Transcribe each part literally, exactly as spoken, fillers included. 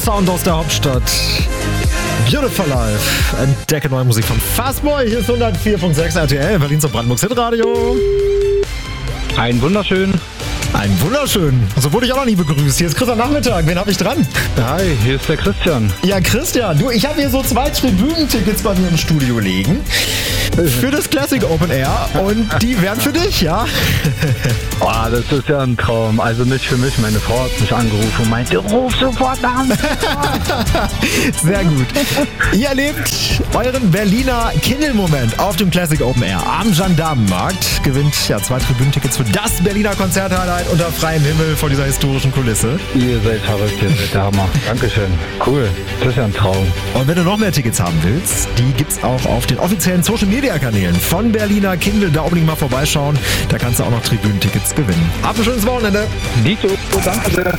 Sound aus der Hauptstadt. Beautiful Life. Entdecke neue Musik von Fastboy. Hier ist hundertvier Komma sechs R T L, Berlin zum Brandenburg Hitradio. Ein wunderschön. Ein wunderschön. So wurde ich auch noch nie begrüßt. Hier ist Christian Nachmittag. Wen habe ich dran? Hi, hier ist der Christian. Ja, Christian. Du, ich habe hier so zwei Tribünentickets bei mir im Studio liegen. Für das Classic Open Air. Und die wären für dich, ja? Oh, das ist ja ein Traum. Also nicht für mich. Meine Frau hat mich angerufen und meinte, ruf sofort an. Sehr gut. Ihr erlebt euren Berliner Kindle-Moment auf dem Classic Open Air am Gendarmenmarkt. Gewinnt ja zwei Tribünentickets für das Berliner Konzerthighlight unter freiem Himmel vor dieser historischen Kulisse. Ihr seid verrückt, ihr seid der Hammer. Dankeschön. Cool. Das ist ja ein Traum. Und wenn du noch mehr Tickets haben willst, die gibt's auch auf den offiziellen Social-Media-Kanälen von Berliner Kindle. Da unbedingt mal vorbeischauen. Da kannst du auch noch Tribünentickets gewinnen. Habt ein schönes Wochenende. Dito, danke sehr.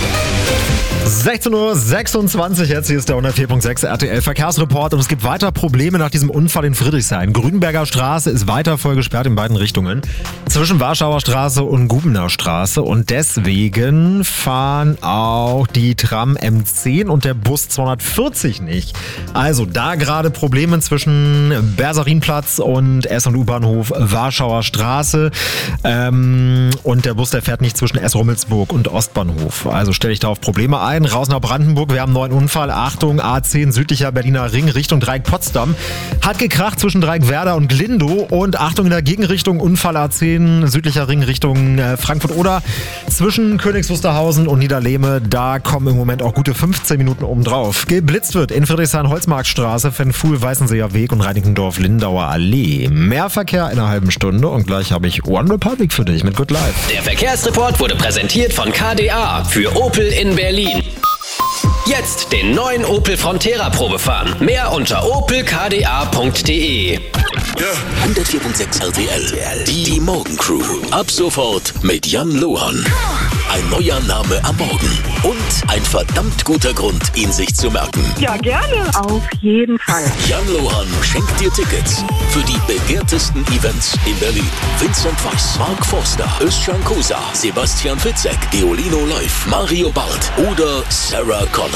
sechzehn Uhr sechsundzwanzig, jetzt hier ist der hundertvier Komma sechs R T L Verkehrsreport und es gibt weiter Probleme nach diesem Unfall in Friedrichshain. Grünberger Straße ist weiter voll gesperrt in beiden Richtungen, zwischen Warschauer Straße und Gubener Straße und deswegen fahren auch die Tram M zehn und der Bus zweihundertvierzig nicht. Also da gerade Probleme zwischen Bersarinplatz und S- und U-Bahnhof Warschauer Straße ähm, und der Bus, der fährt nicht zwischen S-Rummelsburg und Ostbahnhof. Also stelle ich da auf Probleme ein. Raus nach Brandenburg, wir haben einen neuen Unfall. Achtung, A zehn südlicher Berliner Ring Richtung Dreieck Potsdam. Hat gekracht zwischen Dreieck Werder und Glindow. Und Achtung in der Gegenrichtung, Unfall A zehn südlicher Ring Richtung äh, Frankfurt oder zwischen Königs Wusterhausen und Niederlehme. Da kommen im Moment auch gute fünfzehn Minuten obendrauf. Geblitzt wird in Friedrichshain-Holzmarktstraße, Fenfuhl-Weißenseer Weg und Reinickendorf-Lindauer Allee. Mehr Verkehr in einer halben Stunde und gleich habe ich One Republic für dich mit Good Life. Der Verkehrsreport wurde präsentiert von K D A für Opel in Berlin. Jetzt den neuen Opel Frontera Probe fahren. Mehr unter opel k d a punkt d e. hundertvier Komma sechs R T L. Die Morgencrew. Ab sofort mit Jan Lohan. Ein neuer Name am Morgen. Und ein verdammt guter Grund, ihn sich zu merken. Ja, gerne. Auf jeden Fall. Jan Lohan schenkt dir Tickets für die begehrtesten Events in Berlin. Vincent Weiss, Mark Forster, Özcan Kosa, Sebastian Fitzek, Geolino Live, Mario Barth oder Sarah Connor.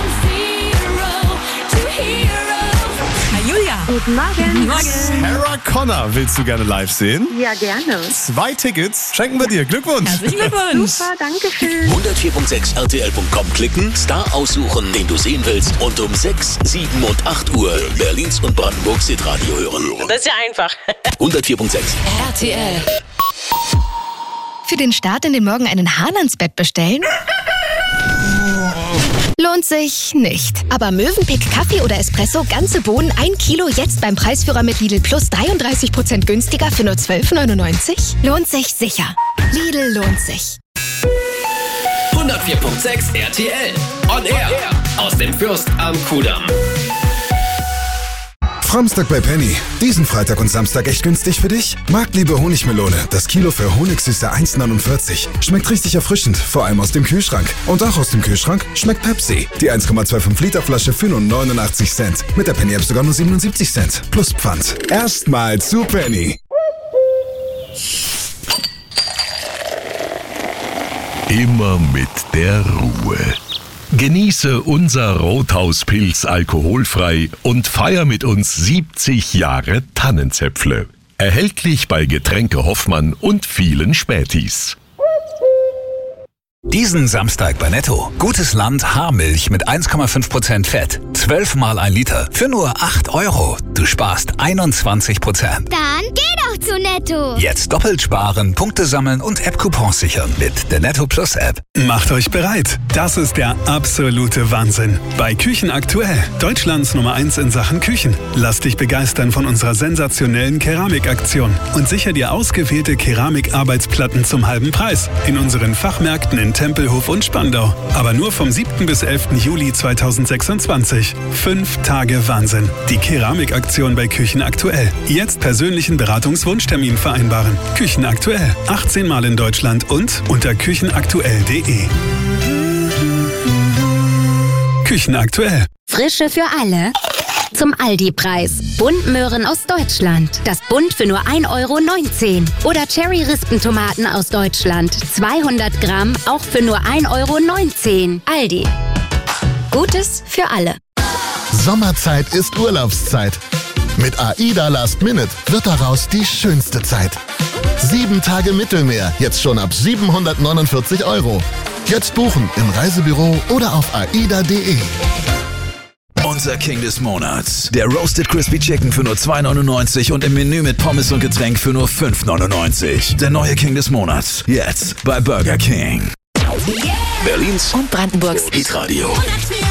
Julia. Guten Morgen. Guten Morgen. Sarah Connor willst du gerne live sehen? Ja, gerne. Zwei Tickets schenken wir dir. Glückwunsch. Herzlichen Glückwunsch. Super, danke schön. hundertvier Komma sechs R T L Punkt com klicken, Star aussuchen, den du sehen willst und um sechs, sieben und acht Uhr Berlins und Brandenburgs Hitradio hören. Das ist ja einfach. hundertvier Komma sechs R T L. Für den Start in den Morgen einen Hahn ans Bett bestellen? Lohnt sich nicht. Aber Mövenpick Kaffee oder Espresso, ganze Bohnen, ein Kilo, jetzt beim Preisführer mit Lidl Plus dreiunddreißig Prozent günstiger für nur zwölf neunundneunzig? Lohnt sich sicher. Lidl lohnt sich. hundertvier Komma sechs R T L. On Air. Aus dem Fürst am Kudamm. Samstag bei Penny. Diesen Freitag und Samstag echt günstig für dich? Marktliebe Honigmelone. Das Kilo für Honigsüße eins neunundvierzig. Schmeckt richtig erfrischend, vor allem aus dem Kühlschrank. Und auch aus dem Kühlschrank schmeckt Pepsi. Die eins Komma fünfundzwanzig Liter Flasche für nur neunundachtzig Cent. Mit der Penny App sogar nur siebenundsiebzig Cent. Plus Pfand. Erstmal zu Penny. Immer mit der Ruhe. Genieße unser Rothauspilz alkoholfrei und feier mit uns siebzig Jahre Tannenzäpfle. Erhältlich bei Getränke Hoffmann und vielen Spätis. Diesen Samstag bei Netto. Gutes Land Haarmilch mit eins Komma fünf Prozent Fett. zwölf mal ein Liter. Für nur acht Euro. Du sparst einundzwanzig Prozent. Dann geh doch zu Netto. Jetzt doppelt sparen, Punkte sammeln und App-Coupons sichern mit der Netto Plus App. Macht euch bereit. Das ist der absolute Wahnsinn. Bei Küchen aktuell. Deutschlands Nummer eins in Sachen Küchen. Lass dich begeistern von unserer sensationellen Keramikaktion und sicher dir ausgewählte Keramikarbeitsplatten zum halben Preis. In unseren Fachmärkten in Tempelhof und Spandau. Aber nur vom siebten bis elften Juli zweitausendsechsundzwanzig. Fünf Tage Wahnsinn. Die Keramikaktion bei Küchen aktuell. Jetzt persönlichen Beratungswunschtermin vereinbaren. Küchen aktuell. achtzehn Mal in Deutschland und unter küchenaktuell punkt de. Küchen aktuell. Frische für alle. Zum Aldi-Preis. Buntmöhren aus Deutschland. Das Bunt für nur ein Euro neunzehn. Oder Cherry-Rispentomaten aus Deutschland. zweihundert Gramm, auch für nur ein Euro neunzehn. Aldi. Gutes für alle. Sommerzeit ist Urlaubszeit. Mit AIDA Last Minute wird daraus die schönste Zeit. Sieben Tage Mittelmeer, jetzt schon ab siebenhundertneunundvierzig Euro. Jetzt buchen im Reisebüro oder auf aida punkt de. Unser King des Monats. Der Roasted Crispy Chicken für nur zwei neunundneunzig und im Menü mit Pommes und Getränk für nur fünf neunundneunzig. Der neue King des Monats. Jetzt bei Burger King. Berlins Und Brandenburgs Hitradio.